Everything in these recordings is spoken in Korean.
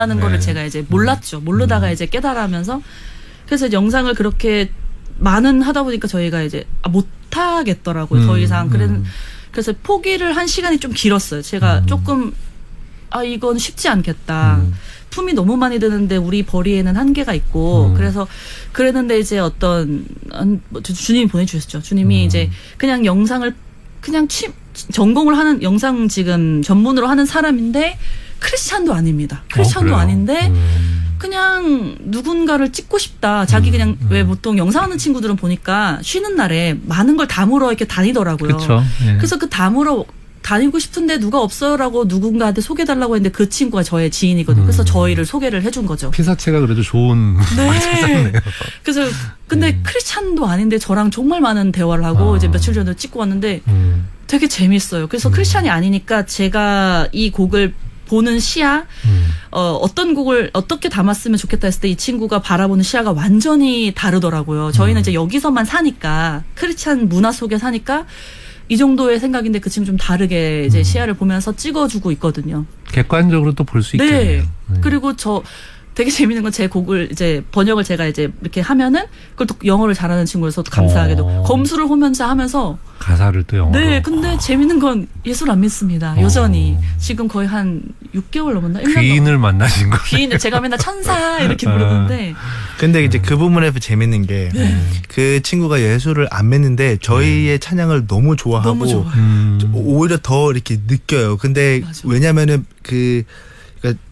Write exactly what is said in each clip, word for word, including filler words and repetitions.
하는 네. 거를 제가 이제 몰랐죠. 모르다가 음. 이제 깨달으면서 그래서 이제 영상을 그렇게 많은 하다 보니까 저희가 이제 아, 못 하겠더라고요. 음. 더 이상. 그래, 음. 그래서 포기를 한 시간이 좀 길었어요. 제가 음. 조금 아 이건 쉽지 않겠다. 음. 품이 너무 많이 드는데 우리 벌이에는 한계가 있고 음. 그래서 그랬는데 이제 어떤 뭐 주님이 보내주셨죠. 주님이 음. 이제 그냥 영상을 그냥 치, 전공을 하는 영상 지금 전문으로 하는 사람인데 크리스찬도 아닙니다. 크리스찬도 어, 아닌데 음. 그냥 누군가를 찍고 싶다. 자기 음, 그냥 음. 왜 보통 영상하는 친구들은 보니까 쉬는 날에 많은 걸 담으러 이렇게 다니더라고요. 그렇죠. 예. 그래서 그 담으러 다니고 싶은데 누가 없어요라고 누군가한테 소개해달라고 했는데 그 친구가 저의 지인이거든요. 그래서 음. 저희를 소개를 해준 거죠. 피사체가 그래도 좋은 말 찾았네요. 그래서 근데 음. 크리스찬도 아닌데 저랑 정말 많은 대화를 하고 아. 이제 며칠 전에 찍고 왔는데 음. 되게 재밌어요. 그래서 음. 크리스찬이 아니니까 제가 이 곡을 보는 시야, 음. 어, 어떤 곡을 어떻게 담았으면 좋겠다 했을 때 이 친구가 바라보는 시야가 완전히 다르더라고요. 저희는 음. 이제 여기서만 사니까 크리스찬 문화 속에 사니까 이 정도의 생각인데 그 친구 좀 다르게 이제 음. 시야를 보면서 찍어주고 있거든요. 객관적으로 또 볼 수 네. 있겠네요. 네. 그리고 저 되게 재밌는 건 제 곡을 이제 번역을 제가 이제 이렇게 하면은 그걸 또 영어를 잘하는 친구여서 또 감사하게도 어. 검수를 하면서 하면서 가사를 또 영어로. 네, 근데 재밌는 건 예술 안 믿습니다. 어. 여전히 지금 거의 한 육 개월 넘었나? 일 년 귀인을 만나신 거. 귀인 제가 맨날 천사 이렇게 아. 부르는데 근데 이제 그 부분에서 재밌는 게 그 네. 친구가 예술을 안 맺는데 저희의 찬양을 너무 좋아하고 너무 좋아요. 음. 오히려 더 이렇게 느껴요. 근데 맞아. 왜냐면은 그 그러니까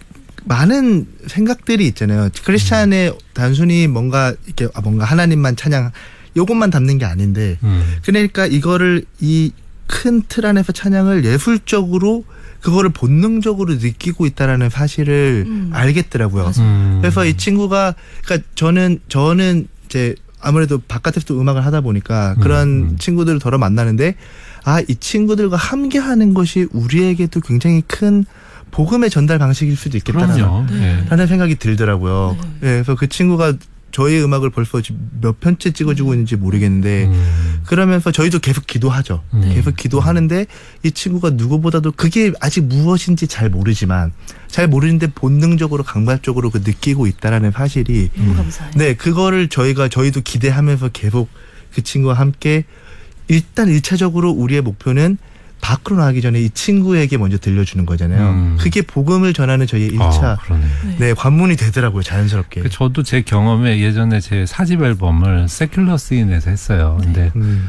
많은 생각들이 있잖아요. 크리스찬의 음. 단순히 뭔가 이렇게 아, 뭔가 하나님만 찬양 요것만 담는 게 아닌데 음. 그러니까 이거를 이 큰 틀 안에서 찬양을 예술적으로 그거를 본능적으로 느끼고 있다라는 사실을 음. 알겠더라고요. 음. 그래서 이 친구가 그러니까 저는 저는 이제 아무래도 바깥에서도 음악을 하다 보니까 그런 음. 친구들을 더러 만나는데 아, 이 친구들과 함께 하는 것이 우리에게도 굉장히 큰 복음의 전달 방식일 수도 있겠다라는 그럼요. 네. 예. 생각이 들더라고요. 네. 예, 그래서 그 친구가 저희 음악을 벌써 지금 몇 편째 찍어주고 있는지 모르겠는데 음. 그러면서 저희도 계속 기도하죠. 음. 계속 기도하는데 이 친구가 누구보다도 그게 아직 무엇인지 잘 모르지만 잘 모르는데 본능적으로 강발적으로 그 느끼고 있다라는 사실이 너무 감사해요. 네, 그거를 저희가 저희도 기대하면서 계속 그 친구와 함께 일단 일차적으로 우리의 목표는 밖으로 나가기 전에 이 친구에게 먼저 들려주는 거잖아요. 음. 그게 복음을 전하는 저희의 일 차 아, 그러네. 네. 네, 관문이 되더라고요. 자연스럽게. 그 저도 제 경험에 예전에 제 사집 앨범을 세큘러 스인에서 했어요. 근데 음.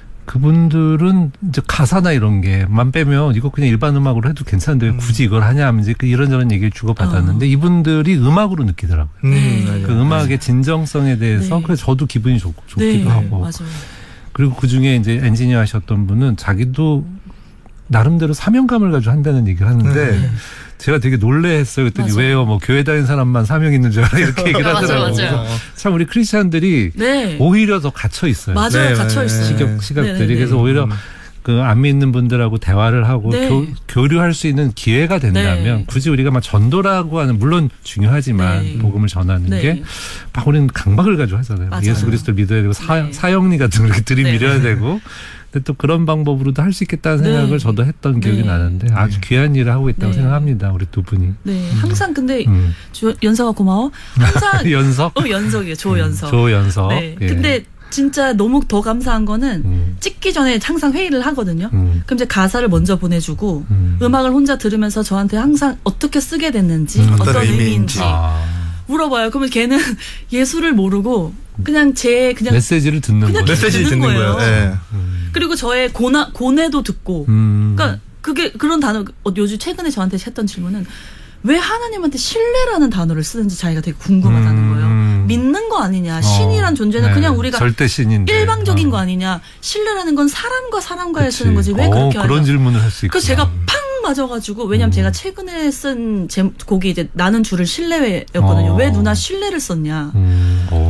그분들은 이제 가사나 이런 게만 빼면 이거 그냥 일반 음악으로 해도 괜찮은데 왜 굳이 이걸 하냐 하면 이제 그 이런저런 얘기를 주고받았는데 어. 이분들이 음악으로 느끼더라고요. 음, 네. 맞아요. 그 음악의 진정성에 대해서 네. 그래서 저도 기분이 좋, 좋기도 네, 하고 맞아요. 그리고 그중에 이제 엔지니어 하셨던 분은 자기도 나름대로 사명감을 가지고 한다는 얘기를 하는데 네. 제가 되게 놀래했어요. 그랬더니 맞아요. 왜요? 뭐 교회 다니는 사람만 사명 있는 줄 알아? 이렇게 얘기를 맞아요, 하더라고요. 맞아요. 그래서 참 우리 크리스찬들이 네. 오히려 더 갇혀 있어요. 맞아요. 네, 갇혀 네, 있어요. 시각, 시각들이. 네네네. 그래서 오히려 그 안 믿는 분들하고 대화를 하고 네. 교, 교류할 수 있는 기회가 된다면 네. 굳이 우리가 막 전도라고 하는 물론 중요하지만 네. 복음을 전하는 네. 게 막 우리는 강박을 가지고 하잖아요. 맞아요. 예수 그리스도를 믿어야 되고 사, 네. 사형리 같은 거 이렇게 들이밀어야 네. 되고 근데 또 그런 방법으로도 할 수 있겠다는 네. 생각을 저도 했던 기억이 네. 나는데 아주 귀한 일을 하고 있다고 네. 생각합니다. 우리 두 분이. 네, 항상 근데 음. 조, 연서가 고마워. 항상 연석? 어 연석이에요. 조연석. 조연석. 네. 예. 근데 진짜 너무 더 감사한 거는 음. 찍기 전에 항상 회의를 하거든요. 음. 그럼 이제 가사를 먼저 보내주고 음. 음악을 혼자 들으면서 저한테 항상 어떻게 쓰게 됐는지 음. 어떤 어떤 의미인지 의미인지. 아. 물어봐요. 그러면 걔는 예술을 모르고 그냥 제 그냥 메시지를 듣는 그냥 거죠. 메시지 듣는 듣는 거예요. 거예요. 네. 음. 그리고 저의 고나, 고뇌도 듣고 음. 그러니까 그게 그런 단어 어, 요즘 최근에 저한테 했던 질문은 왜 하나님한테 신뢰라는 단어를 쓰는지 자기가 되게 궁금하다는 음. 거예요. 믿는 거 아니냐. 신이란 어. 존재는 네. 그냥 우리가 절대 신인데. 일방적인 어. 거 아니냐. 신뢰라는 건 사람과 사람과에 그치. 쓰는 거지. 왜 어, 그렇게 하냐. 그런 질문을 할 수 있구나. 그래서 제가 팡 맞아가지고 왜냐면 음. 제가 최근에 쓴 제 곡이 이제 나는 주를 신뢰였거든요. 어. 왜 누나 신뢰를 썼냐. 음. 오.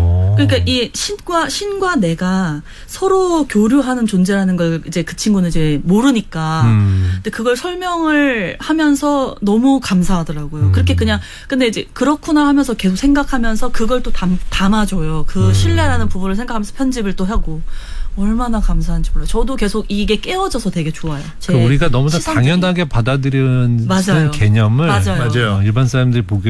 그러니까 이 신과 신과 내가 서로 교류하는 존재라는 걸 이제 그 친구는 이제 모르니까. 음. 근데 그걸 설명을 하면서 너무 감사하더라고요. 음. 그렇게 그냥 근데 이제 그렇구나 하면서 계속 생각하면서 그걸 또 담, 담아줘요. 그 음. 신뢰라는 부분을 생각하면서 편집을 또 하고. 얼마나 감사한지 몰라요. 저도 계속 이게 깨어져서 되게 좋아요. 제 우리가 너무나 시선들이. 당연하게 받아들이는 맞아요. 개념을 맞아요. 맞아요. 일반 사람들이 보기